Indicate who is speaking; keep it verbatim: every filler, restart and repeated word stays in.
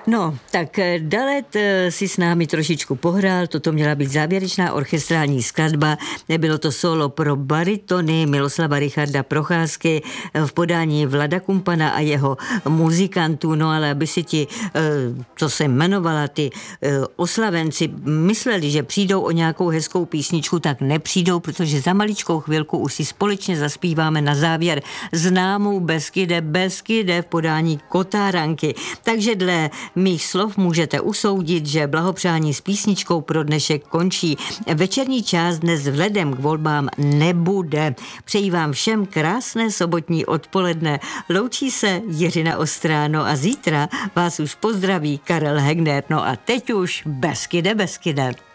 Speaker 1: No, tak Dalet si s námi trošičku pohrál, toto měla být závěrečná orchestrální skladba, bylo to solo pro baritony Miloslava Richarda Procházky v podání Vlada Kumpana a jeho muzikantů, no ale aby si ti, co se jmenovala, ty oslavenci mysleli, že přijdou o nějakou hezkou písničku, tak nepřijdou, protože za maličkou chvilku už si společně zaspíváme na závěr známou Beskyde, Beskyde v podání Kotáranky. Takže dle mých slov můžete usoudit, že blahopřání s písničkou pro dnešek končí. Večerní část dnes vzhledem k volbám nebude. Přeji vám všem krásné sobotní odpoledne. Loučí se Jiřina Ostráno a zítra vás už pozdraví Karel Hegner. No a teď už Beskyde, Beskyde.